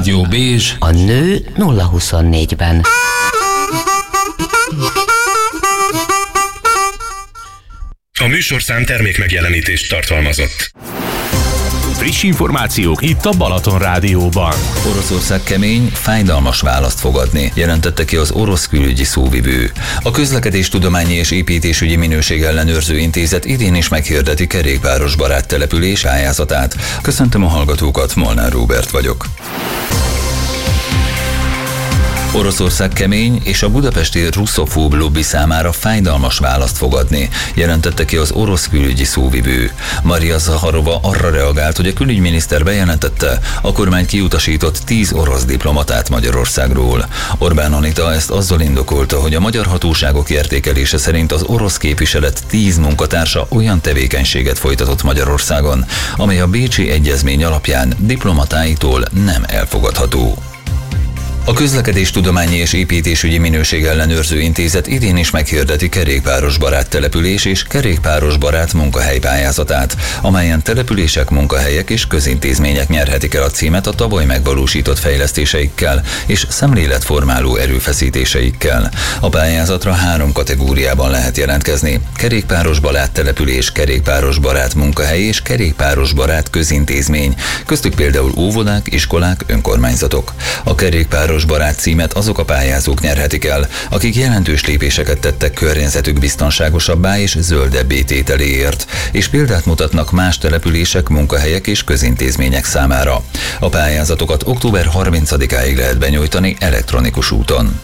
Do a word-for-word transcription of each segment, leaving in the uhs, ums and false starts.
Rádió Bézs, a nő nulla huszonnégyben. A műsorszám termékmegjelenítést tartalmazott. Friss információk itt a Balaton Rádióban. Oroszország kemény, fájdalmas választ fog adni, jelentette ki az orosz külügyi szóvivő. A Közlekedéstudományi és Építésügyi Minőségellenőrző Intézet idén is meghirdeti kerékpáros barát település pályázatát. Köszöntöm a hallgatókat, Molnár Róbert vagyok. Oroszország kemény és a budapesti russzofób lobby számára fájdalmas választ fog adni, jelentette ki az orosz külügyi szóvivő. Maria Zaharova arra reagált, hogy a külügyminiszter bejelentette, a kormány kiutasított tíz orosz diplomatát Magyarországról. Orbán Anita ezt azzal indokolta, hogy a magyar hatóságok értékelése szerint az orosz képviselet tíz munkatársa olyan tevékenységet folytatott Magyarországon, amely a Bécsi Egyezmény alapján diplomatáitól nem elfogadható. A Közlekedéstudományi és Építésügyi Minőségellenőrző Intézet idén is meghirdeti kerékpáros barát település és kerékpáros barát munkahely pályázatát, amelyen települések, munkahelyek és közintézmények nyerhetik el a címet a tavaly megvalósított fejlesztéseikkel és szemléletformáló erőfeszítéseikkel. A pályázatra három kategóriában lehet jelentkezni: kerékpáros barát település, kerékpáros barát munkahely és kerékpáros barát közintézmény, köztük például óvodák, iskolák, önkormányzatok. A kerékpáros barát címet azok a pályázók nyerhetik el, akik jelentős lépéseket tettek környezetük biztonságosabbá és zöldebbé tételéért, és példát mutatnak más települések, munkahelyek és közintézmények számára. A pályázatokat október harmincadikáig lehet benyújtani elektronikus úton.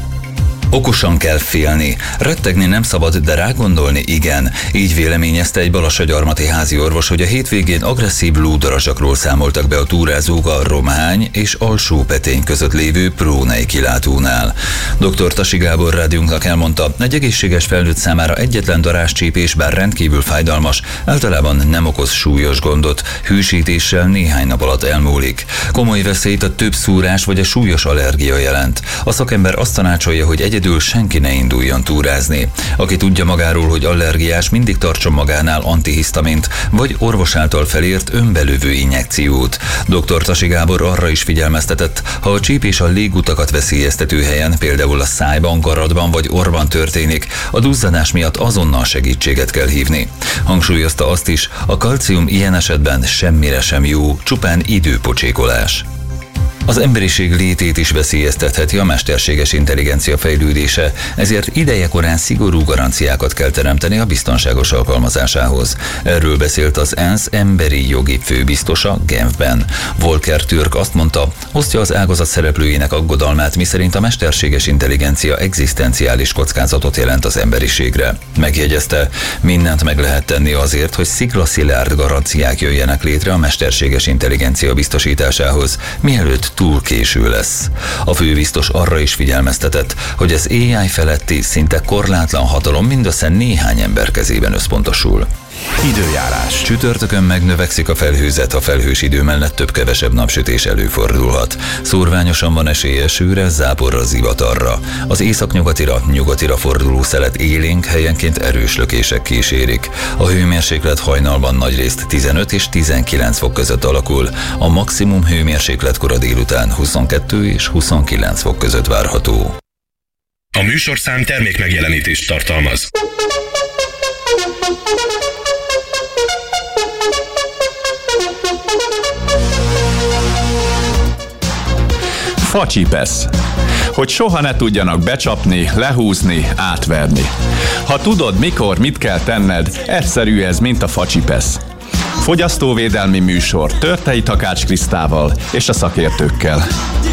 Okosan kell félni. Rettegni nem szabad, de rágondolni igen. Így véleményezte egy balassagyarmati házi orvos, hogy a hétvégén agresszív lúdarazsakról számoltak be a túrázók a Romhány és Alsó-Petény között lévő Prónei kilátónál. doktor Tasi Gábor rádiónknak elmondta, egy egészséges felnőtt számára egyetlen darázscsípés, bár rendkívül fájdalmas, általában nem okoz súlyos gondot, hűsítéssel néhány nap alatt elmúlik. Komoly veszélyt a több szúrás vagy a súlyos allergia jelent. A szakember azt tanácsolja, hogy egy Egyedül senki ne induljon túrázni. Aki tudja magáról, hogy allergiás, mindig tartson magánál antihisztamint, vagy orvos által felírt önbelövő injekciót. doktor Tasi Gábor arra is figyelmeztetett, ha a csípés a légutakat veszélyeztető helyen, például a szájban, garatban vagy orrban történik, a duzzadás miatt azonnal segítséget kell hívni. Hangsúlyozta azt is, a kalcium ilyen esetben semmire sem jó, csupán időpocsékolás. Az emberiség létét is veszélyeztetheti a mesterséges intelligencia fejlődése, ezért idejekorán szigorú garanciákat kell teremteni a biztonságos alkalmazásához. Erről beszélt az ENSZ emberi jogi főbiztosa Genfben. Volker Türk azt mondta, osztja az ágazat szereplőinek aggodalmát, miszerint a mesterséges intelligencia egzisztenciális kockázatot jelent az emberiségre. Megjegyezte, mindent meg lehet tenni azért, hogy sziklaszilárd garanciák jöjjenek létre a mesterséges intelligencia biztosításához, mielőtt túl késő lesz. A főbiztos arra is figyelmeztetett, hogy az á i feletti szinte korlátlan hatalom mindössze néhány ember kezében összpontosul. Időjárás. Csütörtökön megnövekszik a felhőzet, a felhős idő mellett több-kevesebb napsütés előfordulhat. Szórványosan van esély esőre, záporra, zivatarra. Az északnyugatira, nyugatira forduló szelet élénk, helyenként erős lökések kísérik. A hőmérséklet hajnalban nagyrészt tizenöt és tizenkilenc fok között alakul, a maximum hőmérséklet kora délután huszonkettő és huszonkilenc fok között várható. A műsorszám termékmegjelenítést tartalmaz. Facsipesz. Hogy soha ne tudjanak becsapni, lehúzni, átverni. Ha tudod, mikor, mit kell tenned, egyszerű ez, mint a facsipesz. Fogyasztóvédelmi műsor Törtei Takács Krisztával és a szakértőkkel.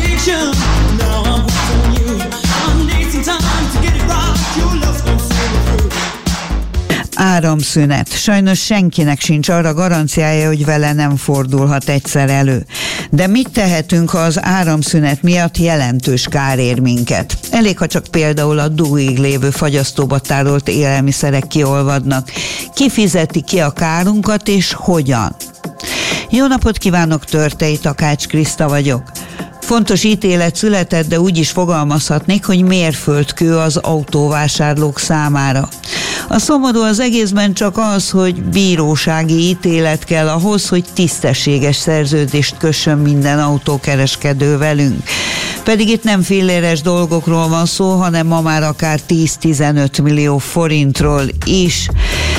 Áramszünet. Sajnos senkinek sincs arra garanciája, hogy vele nem fordulhat egyszer elő. De mit tehetünk, ha az áramszünet miatt jelentős kár ér minket? Elég, ha csak például a dugig lévő fagyasztóba tárolt élelmiszerek kiolvadnak. Ki fizeti ki a kárunkat és hogyan? Jó napot kívánok, Törtei Takács Kriszta vagyok. Fontos ítélet született, de úgy is fogalmazhatnék, hogy mérföldkő az autóvásárlók számára. A szomorú az egészben csak az, hogy bírósági ítélet kell ahhoz, hogy tisztességes szerződést kössön minden autókereskedő velünk. Pedig itt nem filléres dolgokról van szó, hanem ma már akár tíz-tizenöt millió forintról is.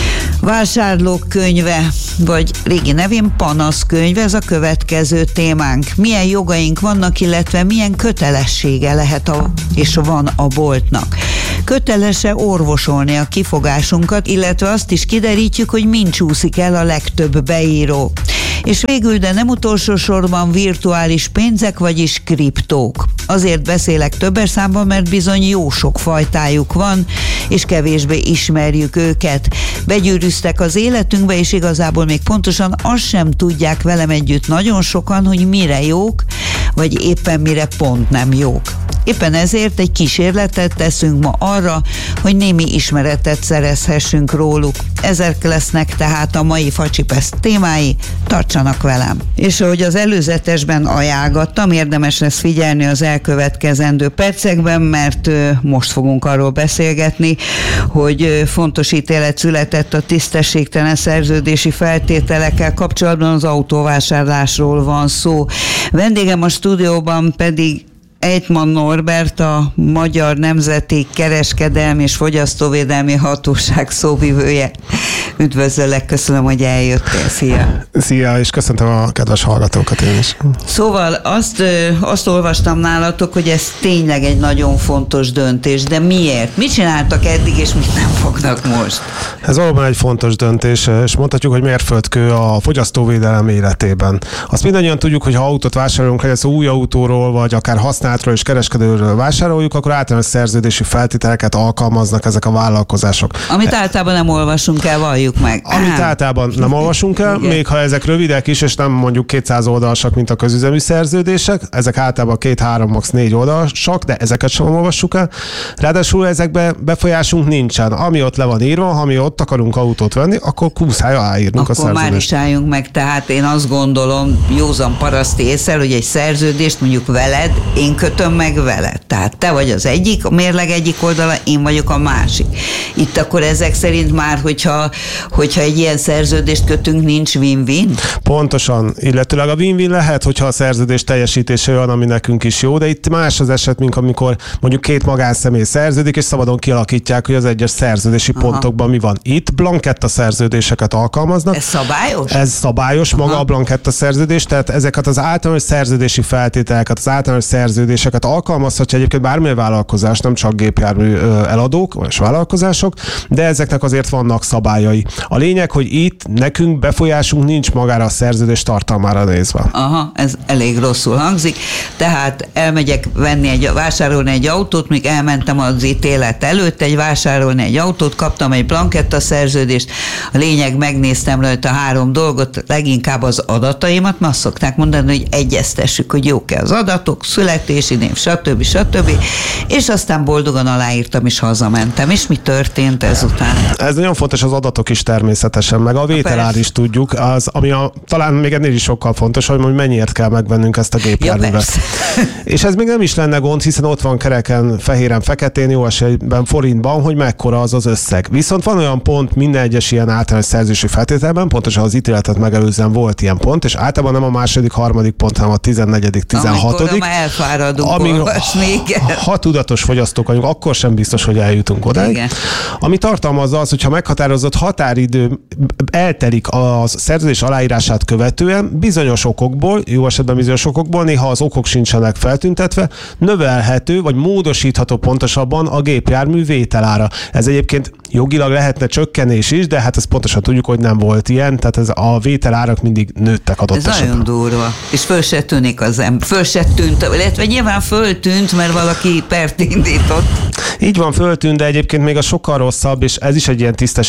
Vásárlók könyve, vagy régi nevén panaszkönyv, ez a következő témánk. Milyen jogaink vannak, illetve milyen kötelessége lehet a, és van a boltnak. Kötelese orvosolni a kifogásunkat, illetve azt is kiderítjük, hogy mind csúszik el a legtöbb beíró. És végül, de nem utolsó sorban virtuális pénzek, vagyis kriptók. Azért beszélek többes számban, mert bizony jó sok fajtájuk van, és kevésbé ismerjük őket. Begyűrűztek az életünkbe, és igazából még pontosan azt sem tudják velem együtt nagyon sokan, hogy mire jók, vagy éppen mire pont nem jók. Éppen ezért egy kísérletet teszünk ma arra, hogy némi ismeretet szerezhessünk róluk. Ezek lesznek tehát a mai Facsipeszt témái, tartsanak velem. És ahogy az előzetesben ajánlottam, érdemes lesz figyelni az elkövetkezendő percekben, mert most fogunk arról beszélgetni, hogy fontos ítélet született a tisztességtelen szerződési feltételekkel kapcsolatban, az autóvásárlásról van szó. Vendégem a stúdióban pedig Ejtman Norbert, a Magyar Nemzeti Kereskedelmi és Fogyasztóvédelmi Hatóság szóvivője. Üdvözöllek, köszönöm, hogy eljöttél. Szia! Szia, és köszöntöm a kedves hallgatókat én is. Szóval azt, azt olvastam nálatok, hogy ez tényleg egy nagyon fontos döntés, de miért? Mit csináltak eddig, és mit nem fognak most? Ez valóban egy fontos döntés, és mondhatjuk, hogy mérföldkő a fogyasztóvédelem életében. Azt mindannyian tudjuk, hogy ha autót vásárolunk, hogy ez új autóról, vagy akár használtról és kereskedőről vásároljuk, akkor általános szerződési feltételeket alkalmaznak ezek a vállalkozások. Amit általában nem olvasunk el, valljuk meg. Amit Á. általában nem olvasunk el, igen. Még ha ezek rövidek is, és nem mondjuk kétszáz oldalasak, mint a közüzemi szerződések, ezek általában két-három, max. négy oldalasak, de ezeket sem olvassuk el. Ráadásul ezekben befolyásunk nincsen. Ami ott le van írva, ha mi ott akarunk autót venni, akkor muszáj aláírnunk a szerződést. Akkor már is álljunk meg, tehát én azt gondolom, józan paraszti ésszel, hogy egy szerződést mondjuk veled, én kötöm meg veled. Tehát te vagy az egyik, a mérleg egyik oldala, én vagyok a másik. Itt akkor ezek szerint már, hogyha, hogyha egy ilyen szerződést kötünk, nincs win-win? Pontosan, illetőleg a win-win lehet, hogyha a szerződés teljesítése olyan, ami nekünk is jó, de itt más az eset, mint amikor mondjuk két magánszemély szerződik, és szabadon kialakítják, hogy az egyes szerződési Aha. pontokban mi van. Itt blanketta szerződéseket alkalmaznak. Ez szabályos? Ez szabályos, maga Aha. a blanketta szerződés, tehát ezeket az általános szerződési feltételeket, az általános szerződéseket alkalmazhatja egyébként bármilyen vállalkozás, nem csak gépjármű eladók és vállalkozások, de ezeknek azért vannak szabályai. A lényeg, hogy itt nekünk befolyásunk nincs magára a szerződés tartalmára nézve. Aha, ez elég rosszul hangzik. Tehát elmegyek venni egy, vásárolni egy autót, míg elmentem az ítélet előtt, egy vásárolni egy autót, kaptam egy blanketta szerződést, a lényeg, megnéztem rajta három dolgot, leginkább az adataimat, mert azt szokták mondani, hogy egyeztessük, hogy jók-e az adatok, születési név, stb. stb. És aztán boldogan aláírtam, és hazamentem. És mi történt ezután? Ez nagyon fontos, az adatok is természetesen, meg a vételár is tudjuk, az, ami a, talán még ennél is sokkal fontos, hogy mennyiért kell megvennünk ezt a gépjárművet. Ja, és ez még nem is lenne gond, hiszen ott van kereken, fehéren, feketén, jó esetben forintban, hogy mekkora az az összeg. Viszont van olyan pont minden egyes ilyen általános szerződési feltételben, pontosan az ítéletet megelőzően volt ilyen pont, és általában nem a második, harmadik pont, hanem a tizennegyedik, tizenhatodik. Amikor elfáradunk, ami, olvasni, ha tudatos fogyasztók vagyunk, akkor sem biztos, hogy eljutunk odáig. Igen. Ami tartalmazza az, hogyha meghatározott határidő eltelik a szerződés aláírását követően, bizonyos okokból, jó esetben bizonyos okokból, néha az okok sincsenek feltüntetve, növelhető, vagy módosítható pontosabban a gépjármű vételára. Ez egyébként jogilag lehetne csökkenés is, de hát ezt pontosan tudjuk, hogy nem volt ilyen, tehát ez a vételárak mindig nőttek adott Ez esetben. nagyon durva. És föl se tűnik az ember. Föl se tűnt, illetve nyilván föltűnt, mert valaki pert indított. Így van, föltűnt, de egyébként még a sokkal rosszabb, és ez is egy ilyen tisztességtelen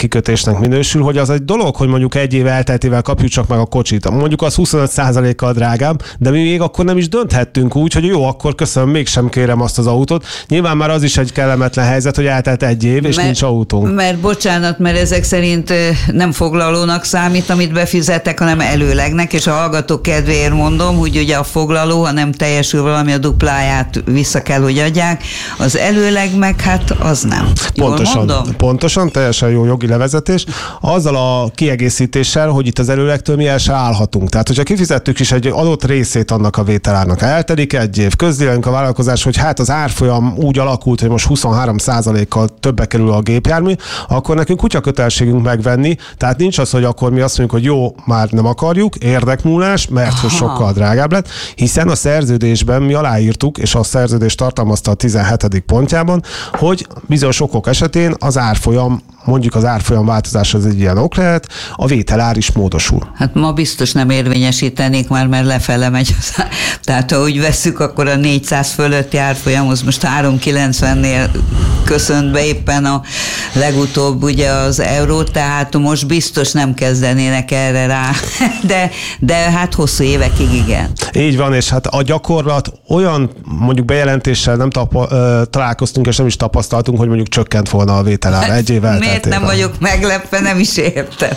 kikötésnek minősül, hogy az egy dolog, hogy mondjuk egy év elteltével kapjuk csak meg a kocsit. Mondjuk az huszonöt százalékkal drágább, de mi még akkor nem is dönthettünk úgy, hogy jó, akkor köszönöm, mégsem kérem azt az autót. Nyilván már az is egy kellemetlen helyzet, hogy eltelt egy év, és mert, nincs autónk. Mert bocsánat, mert ezek szerint nem foglalónak számít, amit befizetek, hanem előlegnek, és a hallgatók kedvéért mondom, hogy ugye a foglaló, ha nem teljesül valami, a dupláját vissza kell, hogy adják, az előleg meg hát az nem. Pontosan, pontosan, teljesen jó jogi levezetés. Azzal a kiegészítéssel, hogy itt az előlegtől mi el se állhatunk. Tehát, hogyha kifizettük is egy adott részét annak a vételárnak, eltelik egy év, közlénk a vállalkozás, hogy hát az árfolyam úgy alakult, hogy most huszonhárom százalékkal többe kerül a gépjármű, akkor nekünk kutya kötelességünk megvenni. Tehát nincs az, hogy akkor mi azt mondjuk, hogy jó, már nem akarjuk, érdekmúlás, mert hogy sokkal drágább lett, hiszen a szerződésben mi aláírtuk, és a szerződés tartalmazta a tizenhetedik pontjában, hogy bizonyos okok esetén az árfolyam, mondjuk az árfolyam változás az egy ilyen ok lehet, a vételár is módosul. Hát ma biztos nem érvényesítenék már, mert lefele megy. Tehát ha úgy vesszük, akkor a négyszáz fölötti árfolyamhoz most három kilencvennél köszönt be éppen a legutóbb ugye az euró, tehát most biztos nem kezdenének erre rá, de, de hát hosszú évekig igen. Így van, és hát a gyakorlat olyan mondjuk bejelentéssel nem tapa, találkoztunk, és nem is tapasztaltunk, hogy mondjuk csökkent volna a vételár egy év elteltével. Miért nem vagyok meglepve, nem is értem.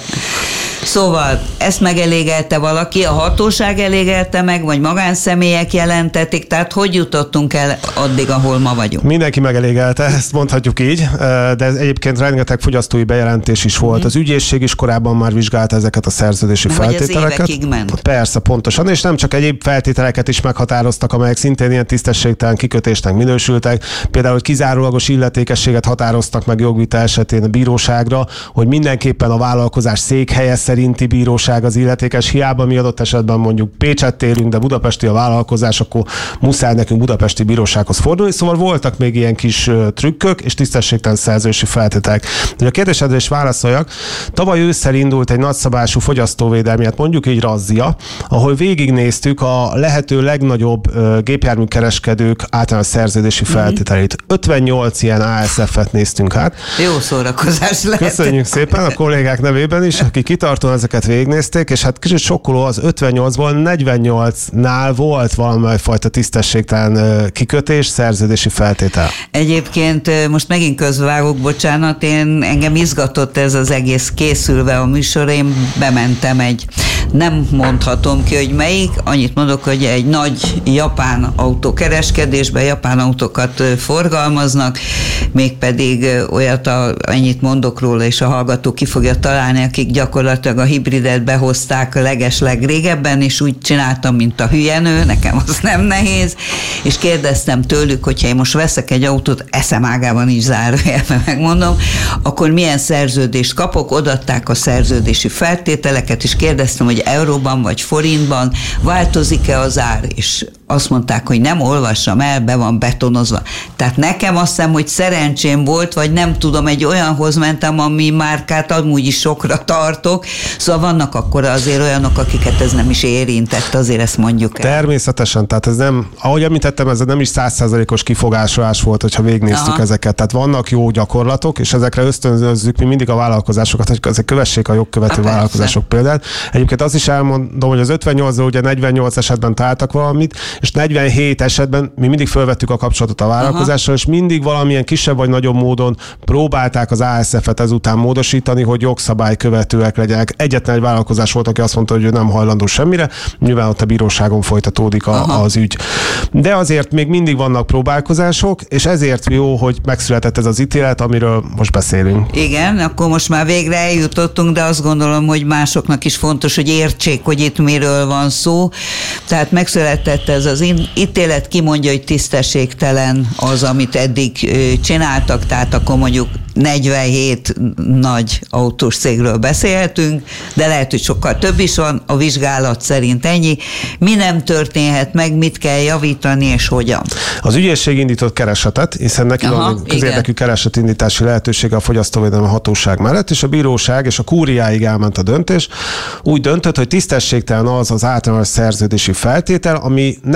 Szóval ezt megelégelte valaki, a hatóság elégelte meg, vagy magánszemélyek jelentették, tehát hogy jutottunk el addig, ahol ma vagyunk? Mindenki megelégelte, ezt mondhatjuk így, de egyébként rengeteg fogyasztói bejelentés is volt. Mm. Az ügyészség is korábban már vizsgálta ezeket a szerződési vagy feltételeket. Ez évekig ment. Persze, pontosan, és nem csak egyéb feltételeket is meghatároztak, amelyek szintén ilyen tisztességtelen kikötésnek minősültek. Például, hogy kizárólagos illetékességet határoztak meg jogvita esetén a bíróságra, hogy mindenképpen a vállalkozás székhelye szerinti bíróság az illetékes, hiába mi adott esetben mondjuk Pécset élünk, de budapesti a vállalkozás, akkor muszáj nekünk budapesti bírósághoz fordulni. Szóval voltak még ilyen kis trükkök és tisztességtelen szerződési feltételek. De a kérdésedre is válaszoljak. Tavaly ősszel indult egy nagyszabású fogyasztóvédelmi, hát mondjuk így razzia, ahol végignéztük a lehető legnagyobb gépjárműkereskedők általános szerződési feltételeit. ötvennyolc ilyen á es ef-et néztünk át. Jó szórakozás lehet. Köszönjük szépen a kollégák nevében is, akik kitartóan ezeket végignézték, és hát kicsit sokkoló, az ötvennyolcból negyvennyolcnál volt valamely fajta tisztességtelen kikötés, szerződési feltétel. Egyébként most megint közvágok, bocsánat, én engem izgatott ez az egész készülve a műsor, én bementem egy, nem mondhatom ki, hogy melyik, annyit mondok, hogy egy nagy japán autókereskedésben japán autókat forgalmaznak, mégpedig olyat, a, ennyit mondok róla, és a hallgató ki fogja találni, akik gyakorlatilag a hibridet behozták a legesleg régebben, és úgy csináltam, mint a hülyenő, nekem az nem nehéz, és kérdeztem tőlük, hogyha én most veszek egy autót, eszem ágában is zárójelben megmondom, akkor milyen szerződést kapok, odaadták a szerződési feltételeket, és kérdeztem, hogy euróban vagy forintban változik-e az ár, és azt mondták, hogy nem olvassam el, be van betonozva. Tehát nekem azt hiszem, hogy szerencsém volt, vagy nem tudom, egy olyanhoz mentem, ami márkát amúgy is sokra tartok, szóval vannak akkor azért olyanok, akiket ez nem is érintett, azért ezt mondjuk el. Természetesen, tehát ez nem, ahogy említettem, ez nem is száz százalékos kifogásolás volt, hogyha végignéztük Aha. ezeket. Tehát vannak jó gyakorlatok, és ezekre ösztönözzük mi mindig a vállalkozásokat, hogy ezek kövessék a jogkövető a vállalkozások példát. Egyébként azt is elmondom, hogy az ötvennyolcból ugye negyvennyolc esetben találtak valamit, és negyvenhét esetben mi mindig felvettük a kapcsolatot a vállalkozással, Aha. és mindig valamilyen kisebb vagy nagyobb módon próbálták az á es ef-et ezután módosítani, hogy jogszabálykövetőek legyenek. Egyetlen egy vállalkozás volt, aki azt mondta, hogy ő nem hajlandó semmire, nyilván ott a bíróságon folytatódik a, az ügy. De azért még mindig vannak próbálkozások, és ezért jó, hogy megszületett ez az ítélet, amiről most beszélünk. Igen, akkor most már végre eljutottunk, de azt gondolom, hogy másoknak is fontos, hogy értsék, hogy itt miről van szó. Tehát megszületett ez az ítélet, kimondja, hogy tisztességtelen az, amit eddig csináltak, tehát akkor mondjuk negyvenhét nagy autós cégről beszélhetünk, de lehet, hogy sokkal több is van, a vizsgálat szerint ennyi. Mi nem történhet meg, mit kell javítani, és hogyan? Az ügyészség indított keresetet, hiszen neki Aha, van közérdekű keresetindítási lehetősége a fogyasztóvédelmi hatóság mellett, és a bíróság és a kúriáig elment a döntés. Úgy döntött, hogy tisztességtelen az az általános szerződési feltétel, ami nem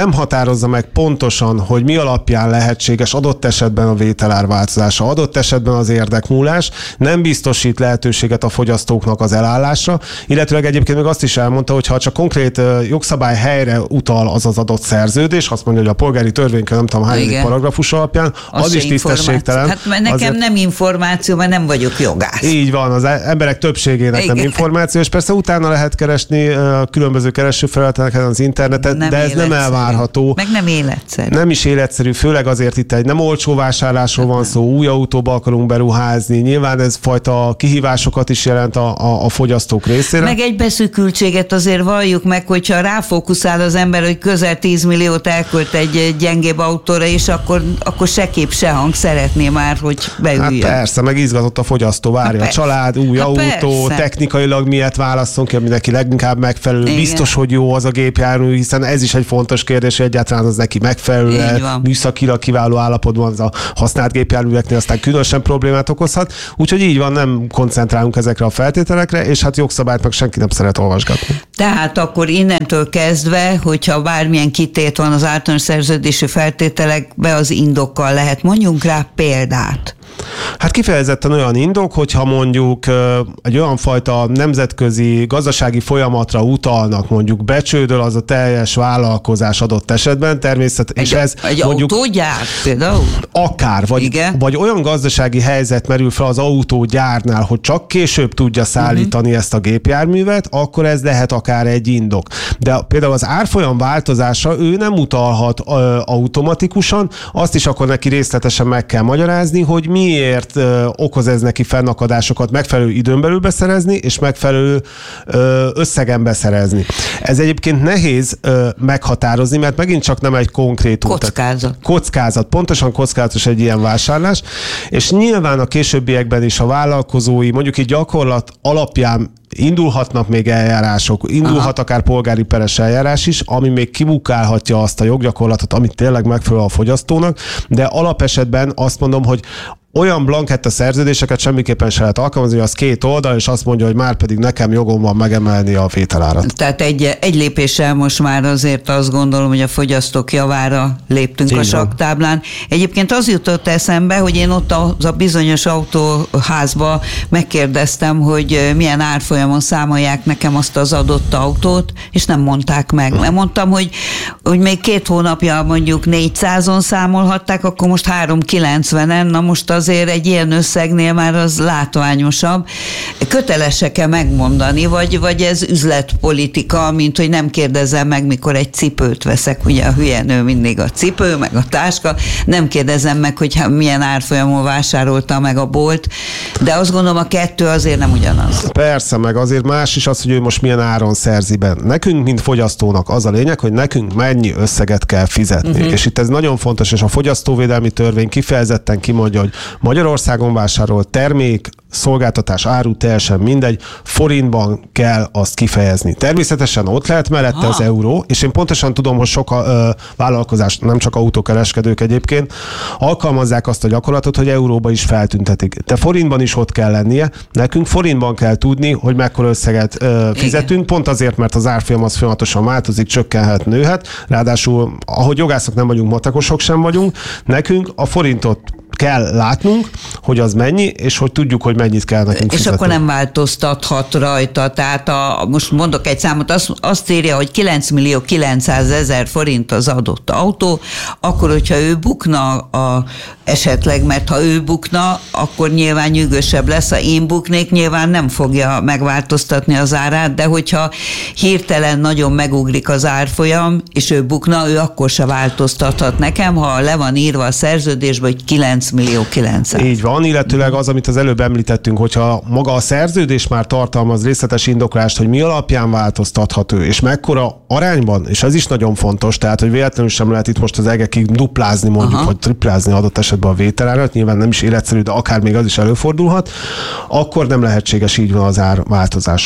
nem határozza meg pontosan, hogy mi alapján lehetséges adott esetben a vételár változása, adott esetben az érdekmúlás, nem biztosít lehetőséget a fogyasztóknak az elállásra, illetőleg egyébként még azt is elmondta, hogy ha csak konkrét jogszabály helyre utal az az adott szerződés, azt mondja, hogy a polgári törvénykönyv nem tudom hány paragrafus alapján, az, az is tisztességtelen. Hát mert nekem azért nem információ, mert nem vagyok jogász. Így van, az emberek többségének igen. nem információ, és persze utána lehet keresni a különböző keresőfelületeken az internetet, nem de ez életszerű. Nem elvárható. Meg nem életszerű. Nem is életszerű, főleg azért itt egy nem olcsó vásárlásról van szó, új autóba akarunk beruházni, nyilván ez fajta kihívásokat is jelent a, a, a fogyasztók részére. Meg egy beszűkültséget azért valljuk meg, hogyha ráfókuszál az ember, hogy közel tíz milliót elkölt egy gyengébb autóra, és akkor, akkor se kép, se hang szeretné már, hogy beüljön. Hát persze, meg izgatott a fogyasztó, várja a család, új hát autó, persze. Technikailag miért válasszon ki, ami neki leginkább megfelelő. Igen. Biztos, hogy jó az a gépjármű, hiszen ez is egy fontos kérdés, hogy egyáltalán az neki megfelelő, műszakilag kiváló állapotban az a használt gépjárműveknél aztán különösen problémát okozhat. Úgyhogy így van, nem koncentrálunk ezekre a feltételekre, és hát jogszabályt meg senki nem szeret olvasgatni. Tehát akkor innentől kezdve, hogyha bármilyen kitét van az általános szerződési feltételekbe, az indokkal lehet. Mondjunk rá példát. Hát kifejezetten olyan indok, hogyha mondjuk egy olyan fajta nemzetközi gazdasági folyamatra utalnak, mondjuk becsődöl az a teljes vállalkozás adott esetben, természetesen. És ez egy mondjuk, autógyár például? Akár, vagy, vagy olyan gazdasági helyzet merül fel az autógyárnál, hogy csak később tudja szállítani uh-huh. ezt a gépjárművet, akkor ez lehet akár egy indok. De például az árfolyam változása ő nem utalhat uh, automatikusan, azt is akkor neki részletesen meg kell magyarázni, hogy miért ö, okoz ez neki fennakadásokat megfelelő időn belül beszerezni, és megfelelő ö, összegen beszerezni. Ez egyébként nehéz ö, meghatározni, mert megint csak nem egy konkrét kockázat. Kockázat. Pontosan kockázatos egy ilyen vásárlás, és nyilván a későbbiekben is a vállalkozói, mondjuk így gyakorlat alapján indulhatnak még eljárások, indulhat Aha. akár polgári peres eljárás is, ami még kibukálhatja azt a joggyakorlatot, amit tényleg megfelel a fogyasztónak, de alapesetben azt mondom, hogy olyan blanketta szerződéseket semmiképpen se lehet alkalmazni, hogy az két oldal, és azt mondja, hogy már pedig nekem jogom van megemelni a vételárat. Tehát egy, egy lépéssel most már azért azt gondolom, hogy a fogyasztók javára léptünk Így a saktáblán. Egyébként az jutott eszembe, hogy én ott az a bizonyos autóházba megkérdeztem, hogy milyen árfolyamon számolják nekem azt az adott autót, és nem mondták meg. Mert mondtam, hogy, hogy még két hónapja mondjuk négyszázon számolhatták, akkor most háromszázkilencvenen, na most az azért egy ilyen összegnél már az látványosabb. Kötelesek-e megmondani, vagy, vagy ez üzletpolitika, mint hogy nem kérdezem meg, mikor egy cipőt veszek, ugye a hülye nő mindig a cipő, meg a táska, nem kérdezem meg, hogy milyen árfolyamon vásárolta meg a bolt, de azt gondolom a kettő azért nem ugyanaz. Persze, meg azért más is az, hogy ő most milyen áron szerzi be. Nekünk, mint fogyasztónak az a lényeg, hogy nekünk mennyi összeget kell fizetni. Uh-huh. És itt ez nagyon fontos, és a fogyasztóvédelmi törvény kifejezetten kimondja, hogy Magyarországon vásárolt termék, szolgáltatás, áru, teljesen mindegy, forintban kell azt kifejezni. Természetesen ott lehet mellette ha. az euró, és én pontosan tudom, hogy sok ö, vállalkozás, nem csak autókereskedők egyébként, alkalmazzák azt a gyakorlatot, hogy euróba is feltüntetik. De forintban is ott kell lennie, nekünk forintban kell tudni, hogy mekkora összeget ö, fizetünk, Igen. pont azért, mert az árfolyam az folyamatosan változik, csökkenhet, nőhet, ráadásul, ahogy jogászok nem vagyunk, matekosok sem vagyunk, nekünk a forintot kell látnunk, hogy az mennyi, és hogy tudjuk, hogy mennyit kell nekünk És fizetni. akkor nem változtathat rajta, tehát a, most mondok egy számot, azt, azt írja, hogy kilenc millió kilencszázezer forint az adott autó, akkor, hogyha ő bukna a, esetleg, mert ha ő bukna, akkor nyilván nyűgösebb lesz, ha én buknék, nyilván nem fogja megváltoztatni az árát, de hogyha hirtelen nagyon megugrik az árfolyam, és ő bukna, ő akkor se változtathat nekem, ha le van írva a szerződésben, hogy kilenc millió kilencszáz. Így van, illetőleg az, amit az előbb említettünk, hogyha maga a szerződés már tartalmaz részletes indoklást, hogy mi alapján változtatható, és mekkora arányban, és ez is nagyon fontos, tehát, hogy véletlenül sem lehet itt most az egekig duplázni mondjuk, Aha. vagy triplázni adott esetben a vételárat, nyilván nem is életszerű, de akár még az is előfordulhat, akkor nem lehetséges így van az ár változása.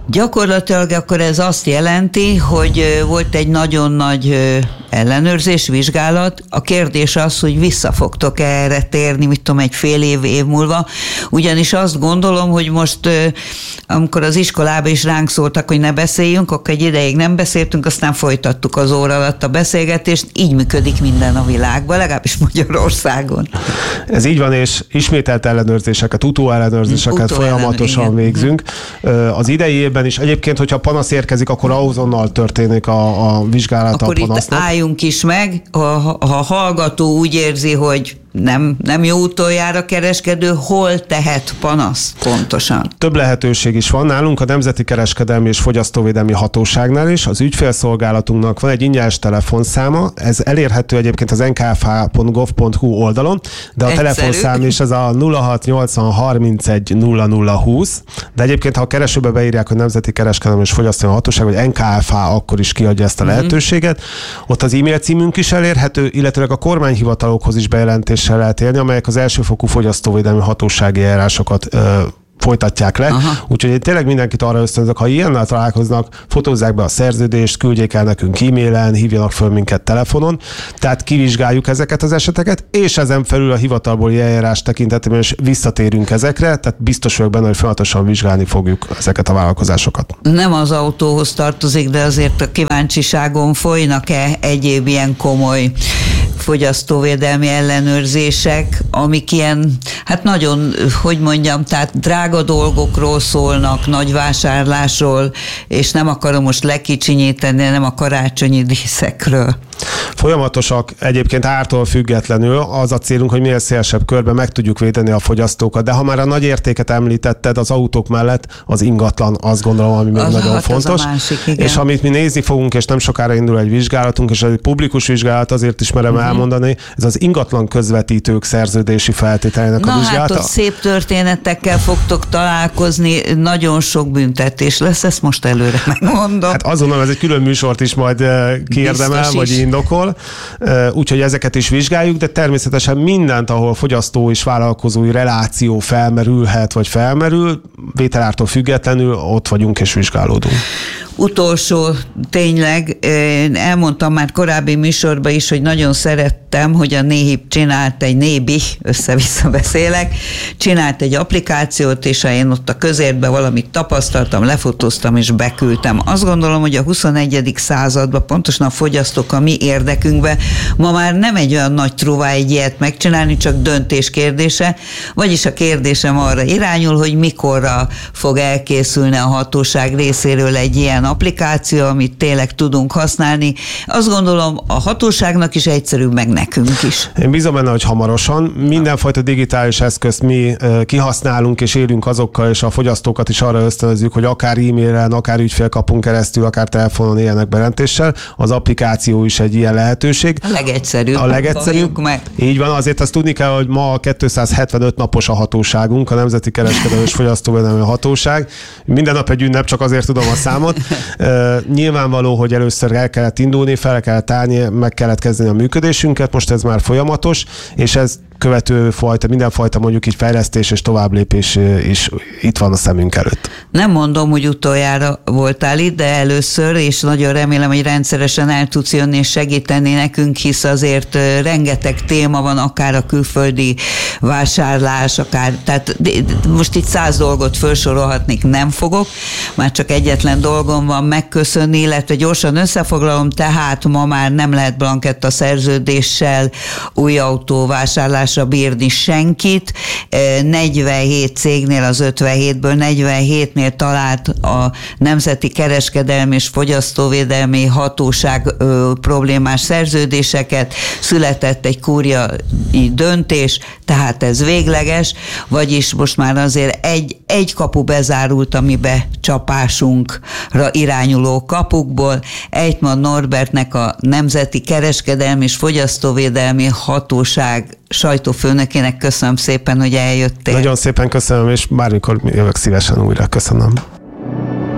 Gyakorlatilag akkor ez azt jelenti, hogy volt egy nagyon nagy ellenőrzés, vizsgálat. A kérdés az, hogy vissza fogtok erre térni, mit tudom, egy fél év, év múlva. Ugyanis azt gondolom, hogy most, amikor az iskolában is ránk szóltak, hogy ne beszéljünk, akkor egy ideig nem beszéltünk, aztán folytattuk az óra alatt a beszélgetést. Így működik minden a világban, legalábbis Magyarországon. Ez így van, és ismételt ellenőrzéseket, utóellenőrzéseket Utó folyamatosan ellen, végzünk. Az idei évben is egyébként, hogyha panasz érkezik, akkor azonnal történik a, a vizsgálata akkor a panasznak. Akkor itt álljunk is meg, ha, ha a hallgató úgy érzi, hogy nem, nem jó utoljára kereskedő, hol tehet panaszt pontosan? Több lehetőség is van nálunk, a Nemzeti Kereskedelmi és Fogyasztóvédelmi Hatóságnál is. Az ügyfélszolgálatunknak van egy ingyenes telefonszáma, ez elérhető egyébként az en ká ef há pont gov pont hú oldalon, de a Egyszerű. telefonszám is ez a nulla hat nyolcvan harmincegy nulla nulla húsz, de egyébként ha a keresőbe beírják, hogy Nemzeti Kereskedelmi és Fogyasztóvédelmi Hatóság, vagy en ká ef há, akkor is kiadja ezt a lehetőséget. Mm-hmm. Ott az e-mail címünk is elérhető, illetőleg a kormányhivatalokhoz is bejelentés lehet élni, amelyek az elsőfokú fogyasztóvédelmi hatósági eljárásokat ö, folytatják le. Aha. Úgyhogy én tényleg mindenkit arra ösztönzök, ha ilyennel találkoznak, fotózzák be a szerződést, küldjék el nekünk e-mailen, hívjanak föl minket telefonon. Tehát kivizsgáljuk ezeket az eseteket, és ezen felül a hivatalbeli eljárás tekintetében is visszatérünk ezekre, tehát biztos vagyok benne, hogy folyamatosan vizsgálni fogjuk ezeket a vállalkozásokat. Nem az autóhoz tartozik, de azért a kíváncsiságon folynak-e egyéb ilyen komoly fogyasztóvédelmi ellenőrzések, amik ilyen, hát nagyon, hogy mondjam, tehát drága dolgokról szólnak, nagy vásárlásról, és nem akarom most lekicsinyíteni, nem a karácsonyi díszekről. Folyamatosak, egyébként ártól függetlenül az a célunk, hogy minél szélesebb körben meg tudjuk védeni a fogyasztókat, de ha már a nagy értéket említetted, az autók mellett az ingatlan, azt gondolom, ami még az nagyon fontos. Másik, és amit mi nézni fogunk, és nem sokára indul egy vizsgálatunk, és egy publikus vizsgálat, azért is merem uh-huh. elmondani, ez az ingatlan közvetítők szerződési feltételeinek Na a vizsgálata. Hát ott szép történetekkel fogtok találkozni, nagyon sok büntetés lesz, ezt most előre megmondom. Hát azonnal ez egy külön műsort is majd kiérdemel, vagy indokol. Úgyhogy ezeket is vizsgáljuk, de természetesen mindent, ahol fogyasztó és vállalkozói reláció felmerülhet, vagy felmerül, vételártól függetlenül ott vagyunk és vizsgálódunk. Utolsó, tényleg, elmondtam már korábbi műsorban is, hogy nagyon szerettem, hogy a Néhib csinált egy Nébi, össze-vissza beszélek, csinált egy applikációt, és ha én ott a közértben valamit tapasztaltam, lefotóztam és beküldtem. Azt gondolom, hogy a huszonegyedik században, pontosan a fogyasztók a mi érdekünkben, ma már nem egy olyan nagy truvá egy ilyet megcsinálni, csak döntés kérdése, vagyis a kérdésem arra irányul, hogy mikorra fog elkészülni a hatóság részéről egy ilyen applikáció, amit tényleg tudunk használni. Azt gondolom, a hatóságnak is egyszerűbb, meg nekünk is. Én bízom benne, hogy hamarosan. Mindenfajta digitális eszközt mi kihasználunk, és élünk azokkal, és a fogyasztókat is arra ösztönözzük, hogy akár e-mailen, akár ügyfélkapun keresztül, akár telefonon éljenek bejelentéssel. Az applikáció is egy ilyen lehetőség. A legegyszerűbb. A legegyszerűbb. Meg. Így van, azért azt tudni kell, hogy ma kétszázhetvenöt napos a hatóságunk, a Nemzeti Kereskedelmi és Fogyasztóvédelmi Hatóság. Minden nap egy ünnep, csak azért tudom a számot. Uh, nyilvánvaló, hogy először el kellett indulni, fel kellett állni, meg kellett kezdeni a működésünket, most ez már folyamatos, és ez követő fajta, mindenfajta mondjuk így fejlesztés és továbblépés is itt van a szemünk előtt. Nem mondom, hogy utoljára voltál itt, de először, és nagyon remélem, hogy rendszeresen el tudsz jönni és segíteni nekünk, hisz azért rengeteg téma van, akár a külföldi vásárlás, akár, tehát most itt száz dolgot felsorolhatnék, nem fogok, már csak egyetlen dolgom van megköszönni, illetve gyorsan összefoglalom, tehát ma már nem lehet blanketta szerződéssel új autó vásárlásra bírni senkit. negyvenhét cégnél az ötvenhétből negyvenhétnél talált a Nemzeti Kereskedelmi és Fogyasztóvédelmi Hatóság ö, problémás szerződéseket, született egy kúriai döntés, tehát ez végleges, vagyis most már azért egy, egy kapu bezárult a mi becsapásunkra irányuló kapukból. Ejtman Norbertnek, a Nemzeti Kereskedelmi és Fogyasztóvédelmi Hatóság sajtófőnökének köszönöm szépen, hogy eljöttél. Nagyon szépen köszönöm, és bármikor jövök szívesen újra. Köszönöm.